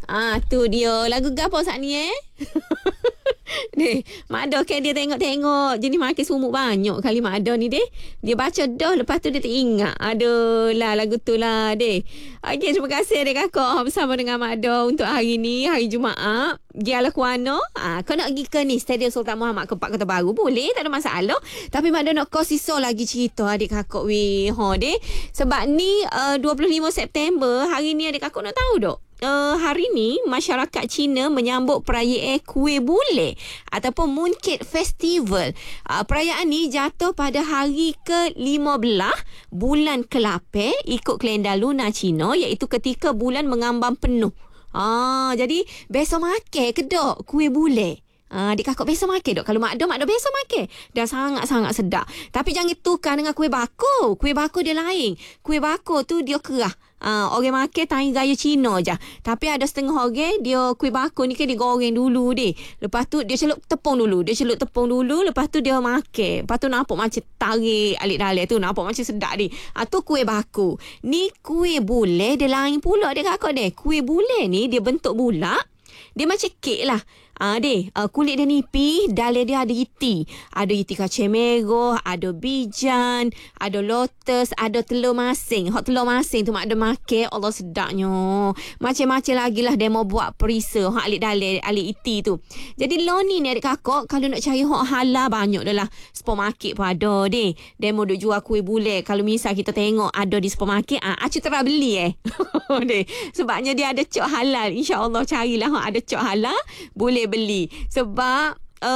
Tu dia. Lagu gapo saat ni Deh, Mak Ado kan dia tengok jenis makan sumuk banyak kali Mak Ado ni deh. Dia baca dah, lepas tu dia teringat. Aduh lah lagu tu lah deh. Okey, terima kasih deh kakak bersama dengan Mak Ado untuk hari ni, hari Jumaat. Gialah kuano. Kau nak pergi ke ni Stadium Sultan Muhammad Kepak Kota Baru, boleh, tak ada masalah. Tapi Mak Ado nak kau sisa lagi cerita adik kakak weh. Deh. Sebab ni 25 September, hari ni adik kakak nak tahu dok. Hari ni masyarakat Cina menyambut perayaan Kuih Bule ataupun Mooncake Festival. Perayaan ni jatuh pada hari ke-15 bulan Kelapar ikut kalender lunar Cina, iaitu ketika bulan mengambang penuh. Jadi besok makan ke dok kuih bule? Adik kakak biasa makan dok. Kalau Mak Ado biasa makan. Dan sangat-sangat sedap. Tapi jangan tukar dengan kuih bakar. Kuih bakar dia lain. Kuih bakar tu dia kerah. Orang makan tangi gaya Cina je. Tapi ada setengah orang dia kuih bakar ni kan dia goreng dulu deh. Lepas tu dia celup tepung dulu. Lepas tu dia makan. Lepas tu nampak macam tarik alik dalam tu. Nampak macam sedap deh. Tu kuih bakar. Ni kuih bule dia lain pula dia kakak deh. Kuih bule ni dia bentuk bulat. Dia macam kek lah. Kulit dia nipis, dalam dia ada iti. Ada iti kacang merah, ada bijan, ada lotus, ada telur masing. Hot telur masing tu Mak Ado makan, Allah sedapnya. Macam-macam lagi lah dia mau buat perisa, hot alik dalam, alik iti tu. Jadi loni ni adik kakak, kalau nak cari hot halal banyak dah lah. Supermarket pun ada deh. Dia mau duk jual kuih bule. Kalau misal kita tengok ada di supermarket, acu terah beli deh. Sebabnya dia ada cok halal. InsyaAllah carilah hot ada cok halal, boleh beli. Sebab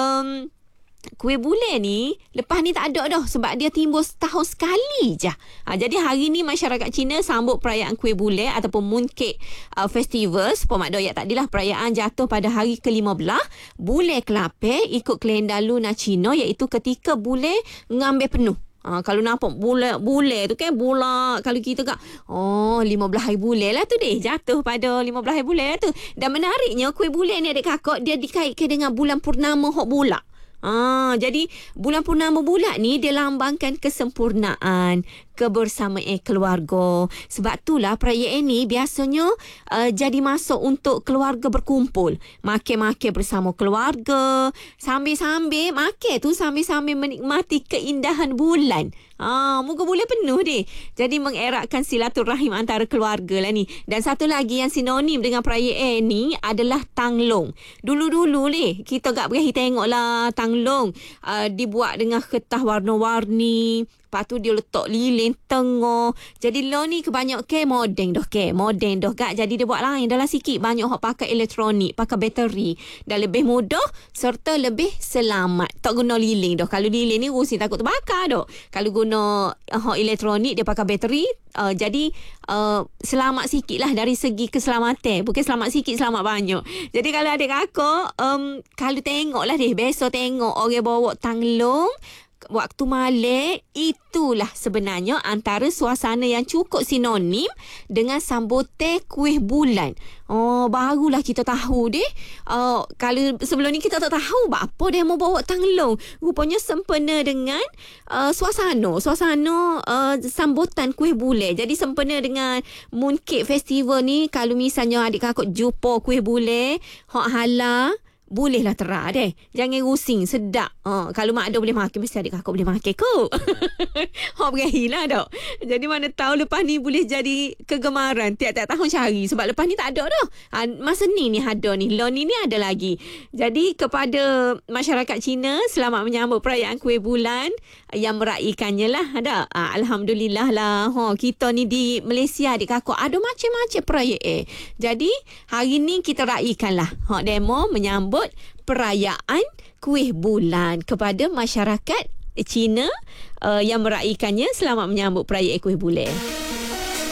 kuih bule ni lepas ni tak ada dah, sebab dia timbul setahun sekali je. Jadi hari ni masyarakat Cina sambut perayaan kuih bule ataupun Mooncake Festival. Sepuluh Mak Ado ayat tadilah perayaan jatuh pada hari ke-15 bulan Kelapar ikut kalender lunar Cina, iaitu ketika bulan ngambil penuh. Kalau nampak bule tu kan bulan, kalau kita kat 15 hari bulan lah tu deh, jatuh pada 15 hari bulan lah tu. Dan menariknya kuih bule ni adik kakak dia dikaitkan dengan bulan purnama hok bulat. Jadi bulan purnama bulat ni dia lambangkan kesempurnaan, kebersamaan keluarga. Sebab itulah perayaan ni biasanya jadi masa untuk keluarga berkumpul, makan-makan bersama keluarga, sambil-sambil makan tu sambil-sambil menikmati keindahan bulan. Muka bulan penuh deh. Jadi mengeratkan silaturahim antara keluarga lah ni. Dan satu lagi yang sinonim dengan perayaan ni adalah tanglong. Dulu-dulu kita gak berakhir tengok lah tanglong dibuat dengan kertas warna-warni. Lepas tu dia letak lilin tengah. Jadi lo ni kebanyakan moden dah kak. Jadi dia buat lain dalam sikit. Banyak orang pakai elektronik, pakai bateri. Dan lebih mudah serta lebih selamat. Tak guna lilin dah. Kalau lilin ni urusin takut terbakar dah. Kalau guna elektronik dia pakai bateri. Jadi selamat sikit lah dari segi keselamatan. Bukan selamat sikit, selamat banyak. Jadi kalau adik kakak kalau tengok lah besok tengok orang bawa tanglong waktu malam, itulah sebenarnya antara suasana yang cukup sinonim dengan sambutan kuih bulan. Barulah kita tahu deh. Kalau sebelum ni kita tak tahu apa dia mau bawa tanglong. Rupanya sempena dengan suasana sambutan kuih bulan. Jadi sempena dengan Mooncake Festival ni, kalau misalnya adik kakak jumpa kuih bulan hak halal, bolehlah terah deh. Jangan rusing, sedap. Kalau Mak Ado boleh makan, mesti adik kakak boleh makan kot. Berahilah dok. Jadi mana tahu lepas ni boleh jadi kegemaran tiap-tiap tahun cari. Sebab lepas ni tak ada dah. Masa ni ada ni. Loni ni ada lagi. Jadi kepada masyarakat Cina, selamat menyambut perayaan kuih bulan yang meraihkannya lah. Ada. Alhamdulillah lah. Kita ni di Malaysia adik kakak ada macam-macam perayaan. Jadi hari ni kita raihkan lah. Demo menyambut perayaan kuih bulan kepada masyarakat Cina yang meraihkannya. Selamat menyambut perayaan kuih bulan.